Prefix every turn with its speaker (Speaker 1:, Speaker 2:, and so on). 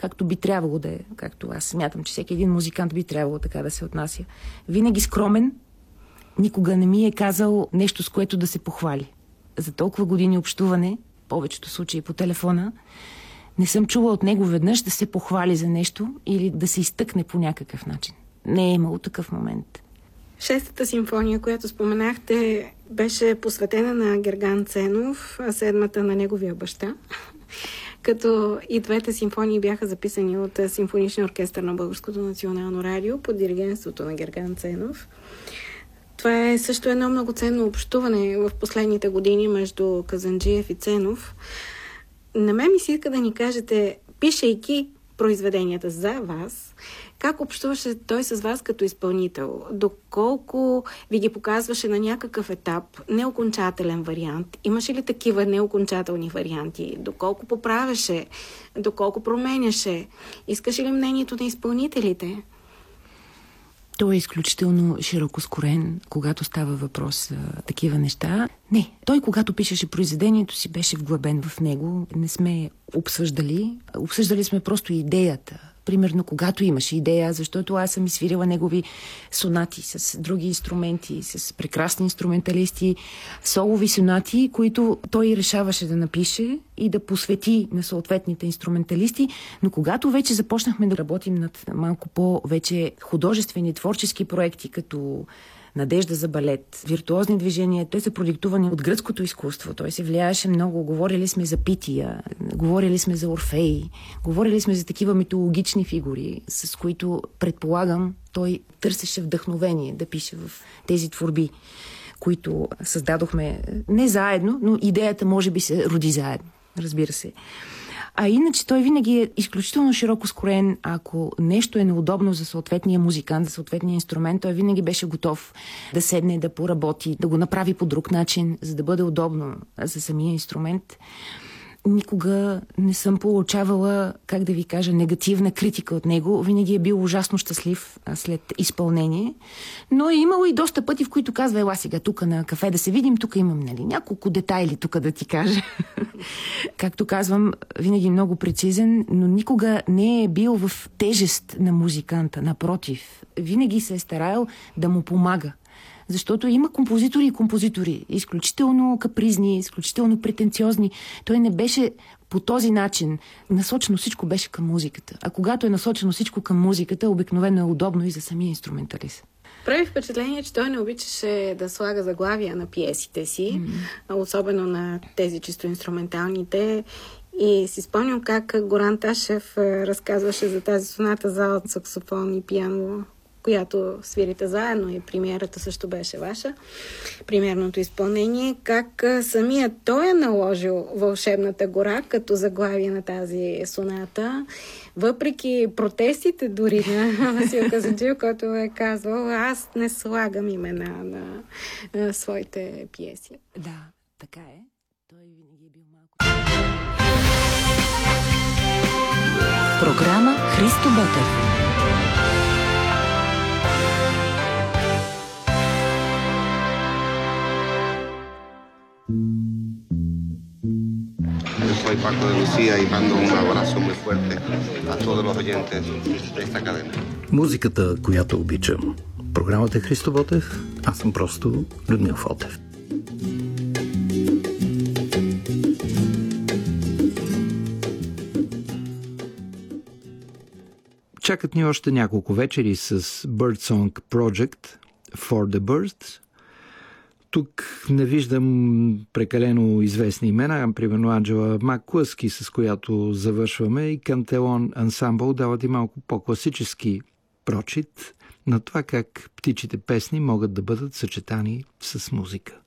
Speaker 1: както би трябвало да е, както аз смятам, че всеки един музикант би трябвало така да се отнася. Винаги скромен, никога не ми е казал нещо, с което да се похвали. За толкова години общуване, повечето случаи по телефона, не съм чула от него веднъж да се похвали за нещо или да се изтъкне по някакъв начин. Не е имало такъв момент.
Speaker 2: Шестата симфония, която споменахте, беше посветена на Герган Ценов, а седмата на неговия баща. Като и двете симфонии бяха записани от Симфоничния оркестър на Българското национално радио под диригентството на Герган Ценов. Това е също едно много ценно общуване в последните години между Казанджиев и Ценов. На мен ми се иска да ни кажете, пишейки произведенията за вас, как общуваше той с вас като изпълнител? Доколко ви ги показваше на някакъв етап неокончателен вариант? Имаше ли такива неокончателни варианти? Доколко поправяше? Доколко променяше? Искаше ли мнението на изпълнителите?
Speaker 1: Той е изключително широкоскорен, когато става въпрос за такива неща. Не, той когато пишеше произведението си беше вглъбен в него. Не сме обсъждали. Обсъждали сме просто идеята. Примерно, когато имаше идея, защото аз съм изсвирила негови сонати с други инструменти, с прекрасни инструменталисти, солови сонати, които той решаваше да напише и да посвети на съответните инструменталисти. Но когато вече започнахме да работим над малко по-вече художествени, творчески проекти, като Надежда за балет, виртуозни движения, те са продиктувани от гръцкото изкуство. Той се влияеше много. Говорили сме за Пития, говорили сме за Орфей, говорили сме за такива митологични фигури, с които, предполагам, той търсеше вдъхновение да пише в тези творби, които създадохме не заедно, но идеята може би се роди заедно, разбира се. А иначе той винаги е изключително широко скроен. Ако нещо е неудобно за съответния музикант, за съответния инструмент, той винаги беше готов да седне, да поработи, да го направи по друг начин, за да бъде удобно за самия инструмент. Никога не съм получавала, как да ви кажа, негативна критика от него. Винаги е бил ужасно щастлив след изпълнение. Но е имало и доста пъти, в които казва, ела сега тук на кафе да се видим, тук имам няколко детайли тук да ти кажа. Както казвам, винаги много прецизен, но никога не е бил в тежест на музиканта. Напротив, винаги се е старал да му помага. Защото има композитори и композитори, изключително капризни, изключително претенциозни. Той не беше по този начин. Насочено всичко беше към музиката. А когато е насочено всичко към музиката, обикновено е удобно и за самия инструменталист.
Speaker 2: Прави впечатление, че той не обичаше да слага заглавия на пиесите си, особено на тези чисто инструменталните. И си спомням как Горан Ташев разказваше за тази соната за алт, саксофон и пиано, която свирите заедно и премиерата също беше ваша, премиерното изпълнение, как самият той е наложил Вълшебната гора като заглавие на тази соната, въпреки протестите дори на Васил Казанджиев, който е казвал, аз не слагам имена на своите пиеси.
Speaker 1: Да, така е. Той винаги е бил малко...
Speaker 3: Програма Христо Ботев.
Speaker 4: Soy Paco de Lucía y mando un abrazo muy fuerte a todos los oyentes de esta cadena.
Speaker 5: Музиката, която обичам. Програмата е Христо Ботев, аз съм просто Людмил Фотев. Чакат ни още няколко вечери с Birdsong Project For the Birds. Тук не виждам прекалено известни имена, примерно Анджела Макклъски, с която завършваме, и Кантелон Ансамбъл дават и малко по-класически прочит на това как птичите песни могат да бъдат съчетани с музика.